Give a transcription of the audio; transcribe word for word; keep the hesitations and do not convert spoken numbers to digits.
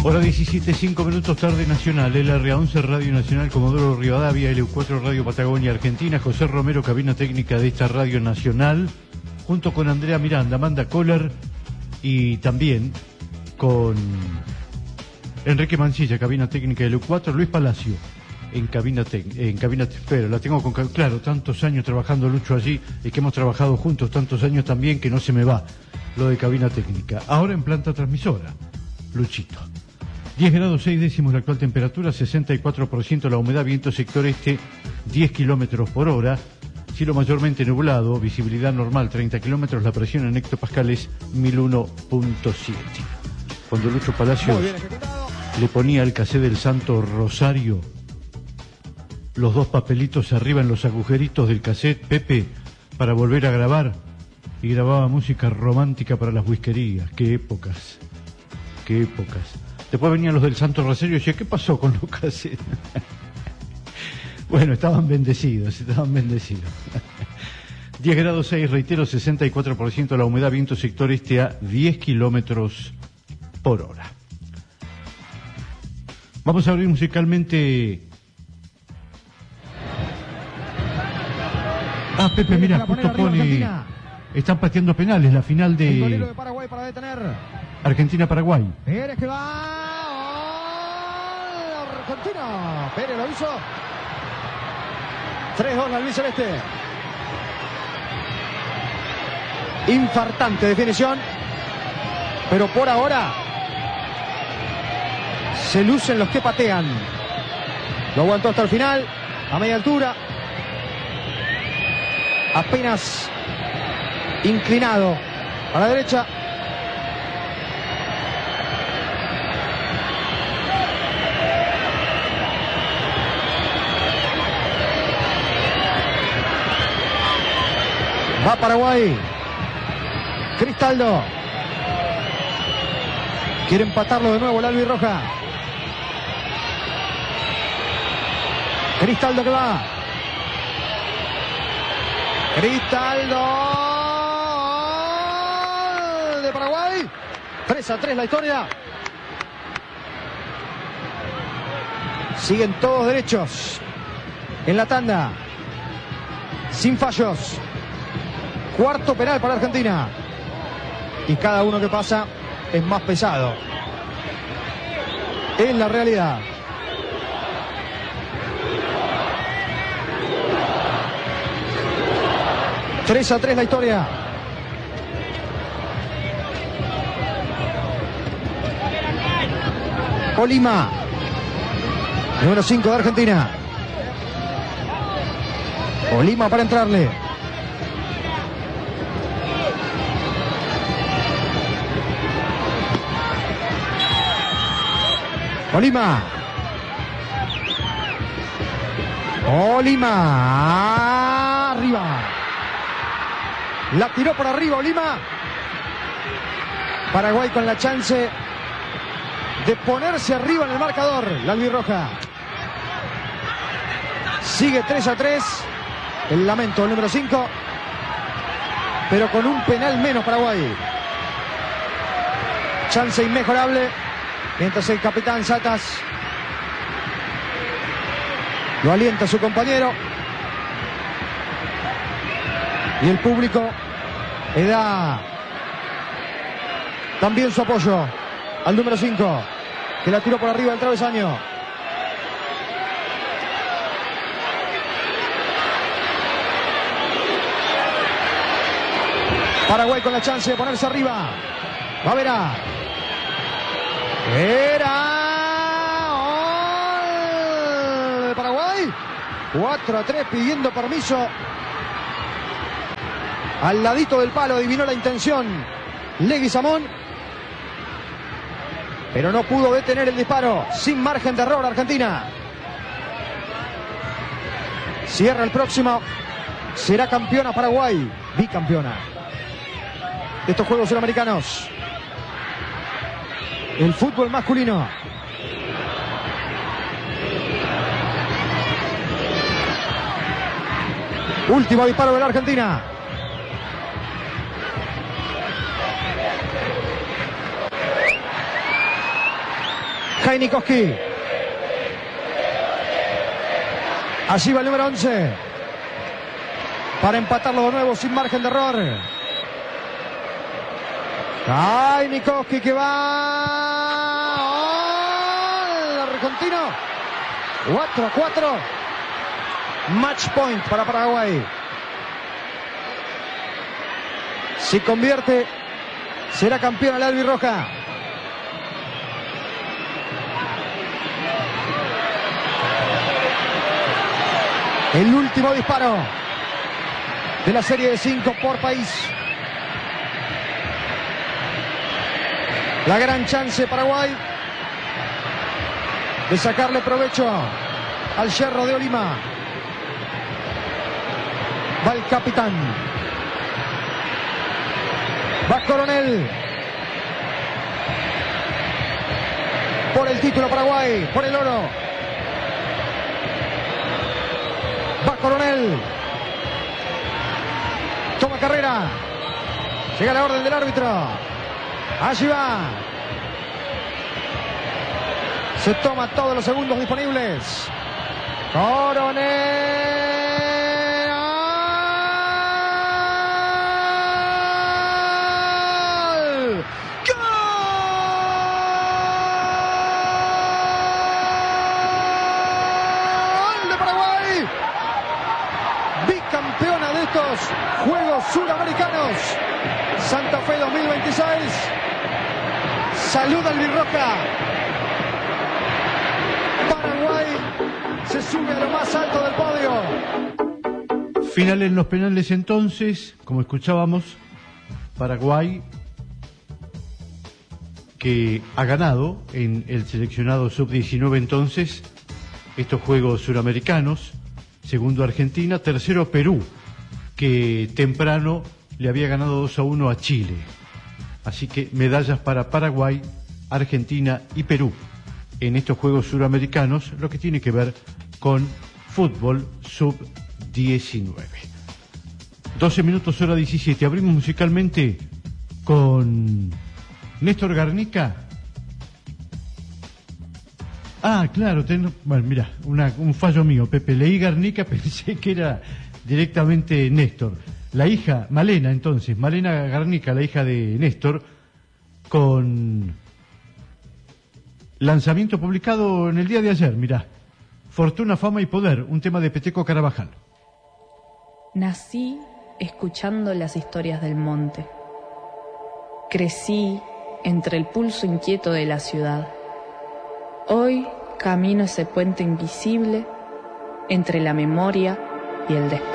Hora diecisiete, cinco minutos, tarde nacional, L R A once, Radio Nacional Comodoro Rivadavia, L U cuatro, Radio Patagonia Argentina, José Romero, cabina técnica de esta Radio Nacional, junto con Andrea Miranda, Amanda Kohler y también con Enrique Mancilla, cabina técnica de L U cuatro, Luis Palacio, en cabina técnica, en cabina, pero la tengo con, claro, tantos años trabajando Lucho allí y que hemos trabajado juntos tantos años también que no se me va lo de cabina técnica. Ahora en planta transmisora, Luchito. diez grados seis décimos la actual temperatura, sesenta y cuatro por ciento la humedad, viento sector este, diez kilómetros por hora, cielo mayormente nublado, visibilidad normal treinta kilómetros, la presión en hectopascales mil uno punto siete. Cuando Lucho Palacios le ponía el cassette del Santo Rosario, los dos papelitos arriba en los agujeritos del cassette, Pepe, para volver a grabar, y grababa música romántica para las whiskerías. Qué épocas, qué épocas. Después venían los del Santo Rosario y decía, ¿qué pasó con los cassettes? Bueno, estaban bendecidos, estaban bendecidos. diez grados seis, reitero, sesenta y cuatro por ciento la humedad, viento sector este a diez kilómetros por hora. Vamos a abrir musicalmente. Ah, Pepe, mira, justo pone... Están pateando penales, la final de... El golero de Paraguay para detener. Argentina-Paraguay. Pérez que va. Argentina. Pérez lo hizo. tres dos la albiceleste. Infartante definición. Pero por ahora se lucen los que patean. Lo aguantó hasta el final. A media altura. Apenas inclinado a la derecha. Va Paraguay. Cristaldo. Quiere empatarlo de nuevo el albirroja. Cristaldo que va. Cristaldo de Paraguay. tres a tres la historia. Siguen todos derechos en la tanda, sin fallos. Cuarto penal para Argentina. Y cada uno que pasa es más pesado. Es la realidad. tres a tres la historia. Olima, número cinco de Argentina. Olima para entrarle. Olima. Olima. Arriba. La tiró por arriba Olima. Paraguay con la chance de ponerse arriba en el marcador. La albirroja. Sigue tres a tres. El lamento, el número cinco. Pero con un penal menos Paraguay. Chance inmejorable. Mientras el capitán Satas lo alienta a su compañero. Y el público le da también su apoyo al número cinco, que la tiró por arriba del travesaño. Paraguay con la chance de ponerse arriba. Va Vera. Vera. ¡Gol de Paraguay! cuatro a tres pidiendo permiso. Al ladito del palo adivinó la intención Leguizamón, pero no pudo detener el disparo. Sin margen de error Argentina. Cierra el próximo. Será campeona Paraguay. Bicampeona de estos Juegos Suramericanos. El fútbol masculino. Último disparo de la Argentina. Heinikowski. Allí va el número once. Para empatarlo de nuevo sin margen de error. Heinikowski que va. ¡Oh! El argentino. cuatro a cuatro. Match point para Paraguay. Si convierte, será campeón la albirroja. El último disparo de la serie de cinco por país. La gran chance Paraguay de sacarle provecho al Yerro de Olima. Va el capitán. Va Coronel. Por el título Paraguay, por el oro. Va Coronel. Toma carrera. Llega la orden del árbitro. Allí va. Se toma todos los segundos disponibles. Coronel. Campeona de estos Juegos Suramericanos Santa Fe dos mil veintiséis. Saluda albirroja. Paraguay se sube a lo más alto del podio. Final en los penales entonces, como escuchábamos, Paraguay que ha ganado en el seleccionado sub diecinueve entonces estos Juegos Suramericanos. Segundo Argentina, tercero Perú, que temprano le había ganado dos a uno a Chile. Así que medallas para Paraguay, Argentina y Perú en estos Juegos Suramericanos, lo que tiene que ver con fútbol sub diecinueve. doce minutos, hora diecisiete. Abrimos musicalmente con Néstor Garnica. Ah, claro, ten... bueno, mira, una, un fallo mío, Pepe. Leí Garnica, pensé que era directamente Néstor. La hija, Malena, entonces, Malena Garnica, la hija de Néstor, con lanzamiento publicado en el día de ayer, mirá. Fortuna, fama y poder, un tema de Peteco Carabajal. Nací escuchando las historias del monte. Crecí entre el pulso inquieto de la ciudad. Hoy camino ese puente invisible entre la memoria y el despertar.